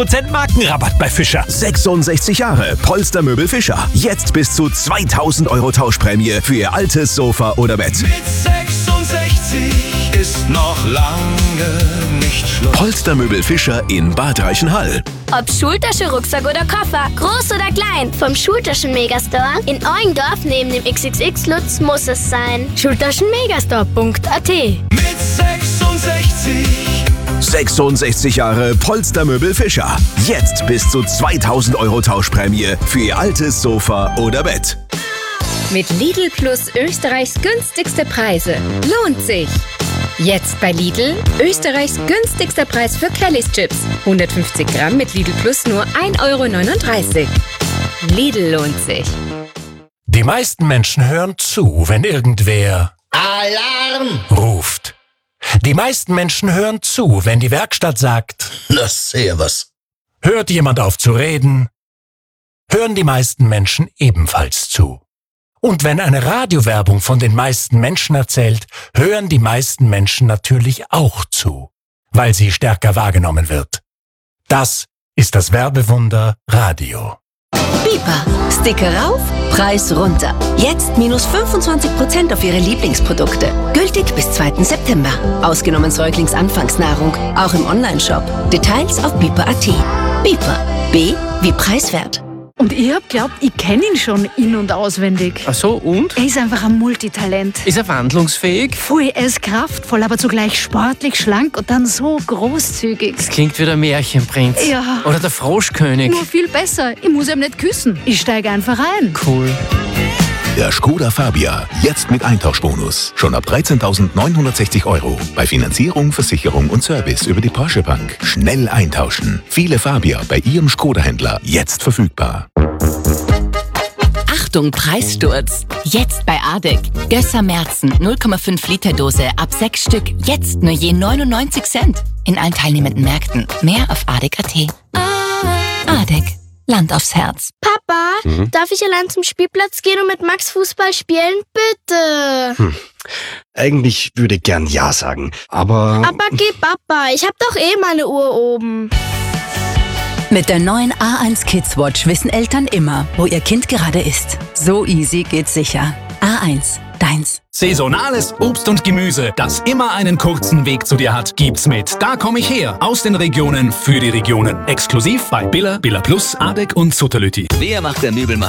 Markenrabatt bei Fischer. 66 Jahre Polstermöbel Fischer. Jetzt bis zu 2000 € Tauschprämie für Ihr altes Sofa oder Bett. Mit 66 ist noch lange nicht Schluss. Polstermöbel Fischer in Bad Reichenhall. Ob Schultasche, Rucksack oder Koffer, groß oder klein, vom Schultaschen Megastore in Eugendorf neben dem XXX Lutz muss es sein. Schultaschenmegastore.at. Mit 66 66 Jahre Polstermöbel Fischer. Jetzt bis zu 2000 € Tauschprämie für Ihr altes Sofa oder Bett. Mit Lidl Plus Österreichs günstigste Preise. Lohnt sich! Jetzt bei Lidl Österreichs günstigster Preis für Kellys Chips. 150 Gramm mit Lidl Plus nur 1,39 €. Lidl lohnt sich. Die meisten Menschen hören zu, wenn irgendwer Alarm! ruft. Die meisten Menschen hören zu, wenn die Werkstatt sagt, Na, servus. hört jemand auf zu reden, hören die meisten Menschen ebenfalls zu. Und wenn eine Radiowerbung von den meisten Menschen erzählt, hören die meisten Menschen natürlich auch zu, weil sie stärker wahrgenommen wird. Das ist das Werbewunder Radio. Bipa. Sticker rauf, Preis runter. Jetzt minus 25% auf Ihre Lieblingsprodukte. Gültig bis 2. September. Ausgenommen Säuglingsanfangsnahrung. Auch im Onlineshop. Details auf bipa.at. Bipa. B wie preiswert. Und ich hab glaubt, ich kenne ihn schon in- und auswendig. Ach so, und? Er ist einfach ein Multitalent. Ist er wandlungsfähig? Voll, er ist kraftvoll, aber zugleich sportlich, schlank und dann so großzügig. Das klingt wie der Märchenprinz. Ja. Oder der Froschkönig. Nur viel besser. Ich muss ihm nicht küssen. Ich steige einfach ein. Cool. Der Skoda Fabia. Jetzt mit Eintauschbonus. Schon ab 13.960 €. Bei Finanzierung, Versicherung und Service über die Porsche Bank. Schnell eintauschen. Viele Fabia bei Ihrem Skoda-Händler. Jetzt verfügbar. Achtung, Preissturz. Jetzt bei ADEC. Gösser Märzen 0,5 Liter Dose ab 6 Stück. Jetzt nur je 99 Cent. In allen teilnehmenden Märkten. Mehr auf ADEC.at. ADEC. Land aufs Herz. Papa, darf ich allein zum Spielplatz gehen und mit Max Fußball spielen? Bitte. Eigentlich würde ich gern Ja sagen, aber... Aber geh, Papa, ich hab doch eh meine Uhr oben. Mit der neuen A1 Kids Watch wissen Eltern immer, wo ihr Kind gerade ist. So easy geht's sicher. A1, deins. Saisonales Obst und Gemüse, das immer einen kurzen Weg zu dir hat, gibt's mit Da komm ich her, aus den Regionen für die Regionen. Exklusiv bei Billa, Billa Plus, ADEC und Sutterlütti. Wer macht der Möbelmacher?